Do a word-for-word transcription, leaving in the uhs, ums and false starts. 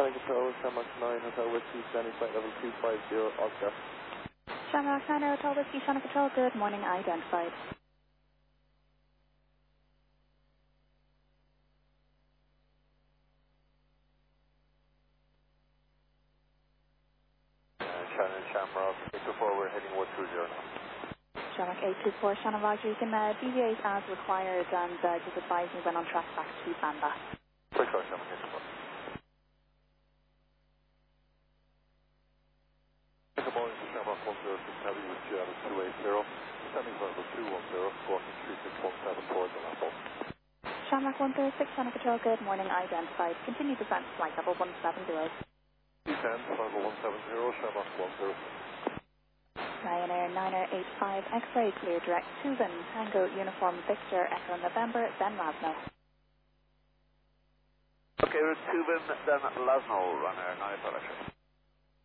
Flying Control, Shamrock nine Hotel Whiskey, standing flight level two five zero, Oscar. Shamrock nine Hotel Whiskey, Shannon Control, good morning, identified. Shannon, Shamrock, eight two four, we're heading one two zero now. Shamrock eight two four, Shannon Roger, you can uh, deviate as required and uh, just advise me when on track back to Banda. Quick call, Shamrock eight two four. Good morning, Shamrock one zero six Heavy with Seattle two eight zero. Standing level two one zero, squawking three six one seven towards the last one. Shamrock one zero six, Shannon Control, good morning, identified. Continue descent, flight level one seven zero. Descent, level one seven zero, Shamrock one zero six. Ryanair nine eight five, X-ray, clear direct, Tubin, Tango, Uniform, Victor, Echo November, then Lasno. Okay, we're Tubin, then Lasno, Ryanair nine eight five X-ray.